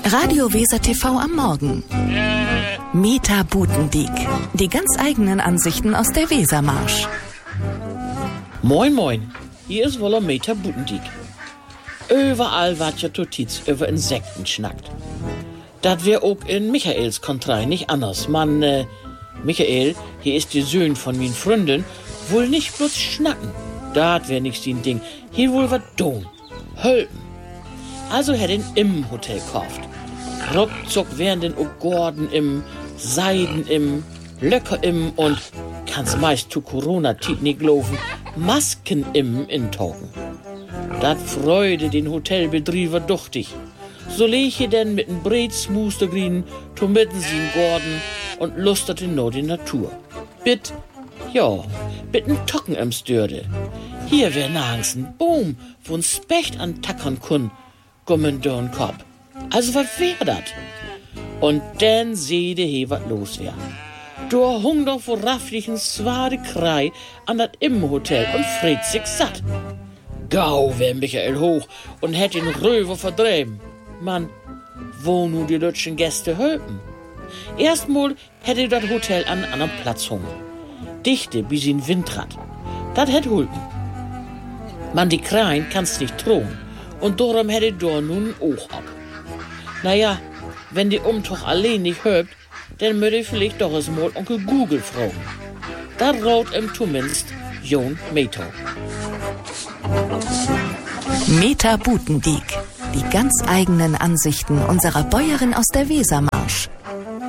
Radio Weser TV am Morgen. Meta Butendiek. Die ganz eigenen Ansichten aus der Wesermarsch. Moin moin, hier ist wohl Meta Butendiek. Überall wat ja Notiz über Insekten schnackt. Dat wär auch in Michaels Kontrei nicht anders. Michael, hier ist die Söhn von min Freundin, wohl nicht bloß schnacken. Dat wär nicht sein Ding. Hier wohl wat tun. Hölpen. Also hätt ihn im Hotel kauft. Ruckzuck wären den auch Gordon im, Seiden im, Löcker im und, kann's meist zu Corona-Tit nicht laufen, Masken im intaugen. Dat freude den Hotelbetrieber duchtig. So leche denn mit'n Breitsmuster grien, to mitten sie'n Gordon und lusterte no die Natur. Bit'n Tocken im Stürde. Hier wär nagens n Boom, wo'n Specht an tackern kun, gummen do'n Kopf. Also was wär dat? Und dann seht he wat los wär. Da hung doch vor rafflichen zwade Krei an dat Im-Hotel und fried sich satt. Gau wär Michael hoch und hätt den Röver verdreben. Mann, wo nu die deutschen Gäste hölpen? Erstmal hätte dat Hotel an einem Platz hungen. Dichte bis in Windrad. Dat hätt hulpen. Man, die Kreien kannst nicht drohen. Und darum hätte da nun auch ab. Naja, wenn die Umtuch allein nicht hölpt, dann würde ich vielleicht doch es mal Onkel Google fragen. Da raut ihm zumindest Jon Meto. Meta Butendiek. Die ganz eigenen Ansichten unserer Bäuerin aus der Wesermarsch.